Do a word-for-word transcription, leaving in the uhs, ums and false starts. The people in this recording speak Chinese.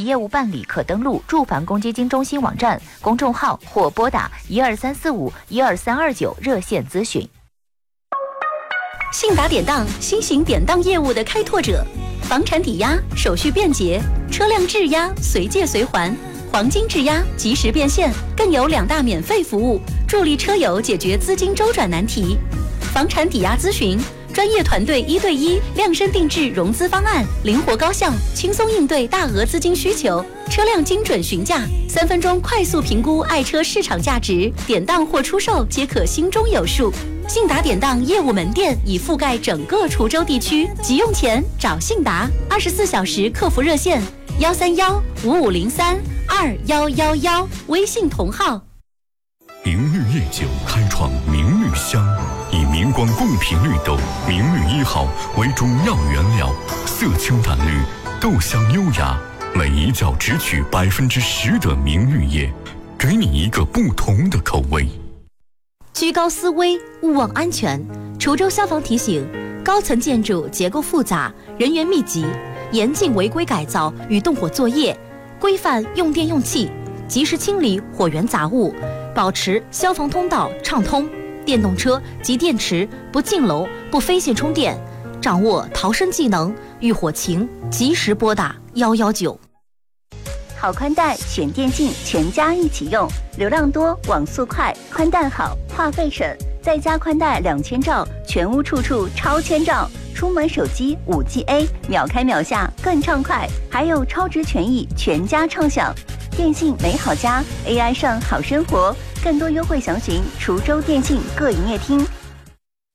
业务办理，可登录住房公积金中心网站、公众号或拨打一二三四五一二三二九热线咨询。 信达典当，新型典当业务的开拓者，房产抵押手续便捷，车辆质押随借随还，黄金质押及时变现，更有两大免费服务，助力车友解决资金周转难题。房产抵押咨询，专业团队一对一量身定制融资方案，灵活高效，轻松应对大额资金需求。车辆精准询价，三分钟快速评估爱车市场价值，典当或出售皆可心中有数。信达典当业务门店已覆盖整个滁州地区，急用钱找信达，二十四小时客服热线幺三幺五五零三二幺幺幺，微信同号。 明绿夜酒开创明绿香，以明光贡品绿豆明绿一号为主要原料，色清淡绿，豆香优雅，每一角只取百分之十的明绿叶，给你一个不同的口味。 居高思危，勿忘安全。滁州消防提醒：高层建筑结构复杂，人员密集，严禁违规改造与动火作业，规范用电用气，及时清理火源杂物，保持消防通道畅通。电动车及电池不进楼、不飞线充电，掌握逃生技能，遇火情及时拨打幺幺九。 好宽带选电信，全家一起用，流量多，网速快，宽带好，话费省，再加宽带两千兆，全屋处处超千兆。出门手机 五 G A， 秒开秒下更畅快，还有超值权益，全家畅享。电信美好家 A I 上好生活，更多优惠详询滁州电信各营业厅